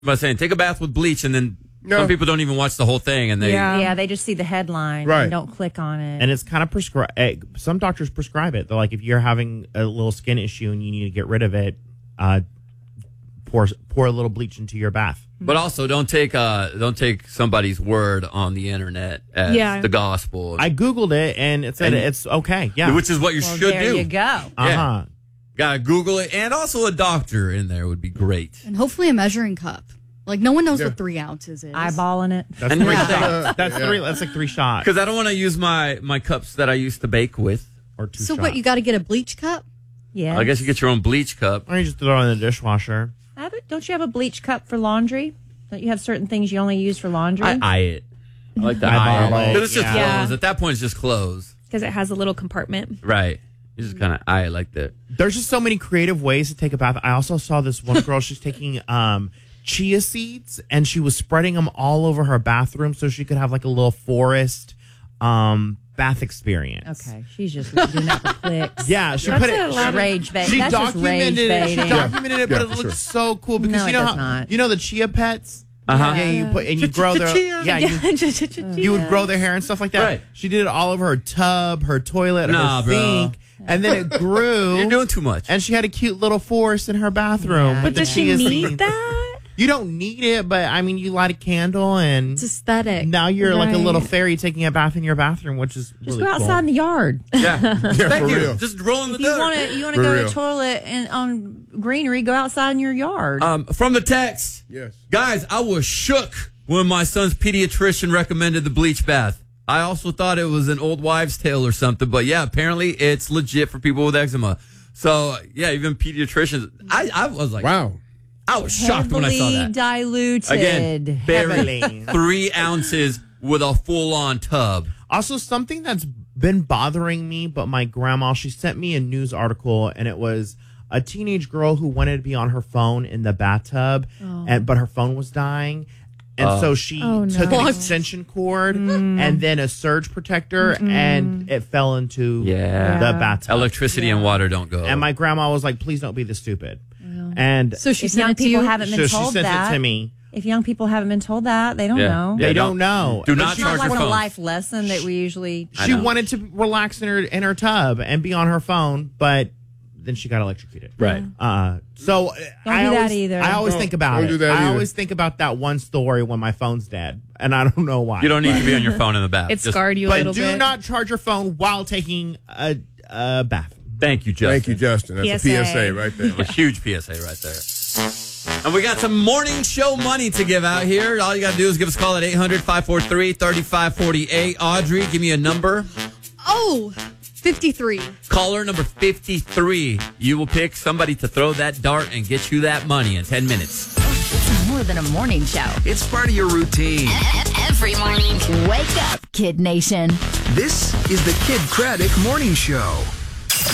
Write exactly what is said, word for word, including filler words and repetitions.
I was saying, take a bath with bleach, and then No. some people don't even watch the whole thing, and they Yeah. Yeah, they just see the headline Right. and don't click on it. And it's kind of prescribed. Some doctors prescribe it. They're like, if you're having a little skin issue and you need to get rid of it, uh, pour pour a little bleach into your bath. But also, don't take uh, don't take somebody's word on the internet as Yeah. the gospel. I googled it and it said And- it's okay. Yeah. which is what you well, should there do. you go. Uh huh. Yeah. Gotta Google it, and also a doctor in there would be great. And hopefully a measuring cup. Like, no one knows Yeah. what three ounces is. Eyeballing it. That's And three yeah. shots. That's Yeah. three. That's like three shots Because I don't want to use my my cups that I used to bake with. or two So shots. what, you got to get a bleach cup? Yeah. I guess you get your own bleach cup. Or you just throw it in the dishwasher. Have it- Don't you have a bleach cup for laundry? Don't you have certain things you only use for laundry? I eye it. I like to Eyeball eye it. it, 'Cause it's just yeah. clothes. At that point, it's just clothes. Because it has a little compartment. Right. You just kind of eye it like that. There's just so many creative ways to take a bath. I also saw this one girl. She's taking um, chia seeds and she was spreading them all over her bathroom so she could have like a little forest um, bath experience. okay, she's just doing that for clicks. Yeah, she That's put a it. lot of- Rage bait. She That's just rage documented it. She baiting. documented it, but Yeah, it for looks sure. so cool because No, you it know does how not. you know the chia pets. Uh-huh. Yeah, you put and you grow their yeah you, you would grow their hair and stuff like that. Right. She did it all over her tub, her toilet, Nah, her bro. sink, and then it grew. You're doing too much. And she had a cute little forest in her bathroom. Yeah. with But the does she chia need seeds. that? You don't need it, but I mean, you light a candle and It's aesthetic. now you're like a little Right. fairy taking a bath in your bathroom, which is Just really go outside in the yard. yeah. Yeah, Thank for you. real. Just roll in the If you dirt. want to, you want to For go to real. the toilet and on greenery, go outside in your yard. Um, from the text, Yes. guys, I was shook when my son's pediatrician recommended the bleach bath. I also thought it was an old wives' tale or something, but yeah, apparently it's legit for people with eczema. So yeah, even pediatricians. I, I was like, Wow. I was shocked when I saw Heavily that. diluted. Again, barely Heavily. three ounces with a full-on tub. Also, something that's been bothering me, but my grandma, she sent me a news article, and it was a teenage girl who wanted to be on her phone in the bathtub, and but her phone was dying. And so she Oh, no. took an extension cord and then a surge protector, and it fell into Yeah. the bathtub. Electricity and water don't go. And my grandma was like, please don't be this stupid. And So she If sent young it to people you? haven't been so she told sent that, it to me. if young people haven't been told that, they don't Yeah. know. Yeah, They don't- don't know. Do not It's not charge like your a phone. life lesson that we usually. She know. wanted to relax in her in her tub and be on her phone, but then she got electrocuted. Right. Uh, so uh, Don't I do that always, either. I always Don't- think about don't it. do that I either. always think about that one story when my phone's dead, and I don't know why. You don't need to be on your phone in the bath. It Just- scarred you a But little do bit. not charge your phone while taking a, a bath. Thank you, Justin. Thank you, Justin. That's P a S A. P S A right there. A huge P S A right there. And we got some morning show money to give out here. All you got to do is give us a call at eight hundred, five four three, three five four eight. Audrey, give me a number. Oh, fifty-three. Caller number fifty-three. You will pick somebody to throw that dart and get you that money in ten minutes. It's more than a morning show. It's part of your routine. Every morning. Wake up, Kid Nation. This is the Kid Craddock Morning Show.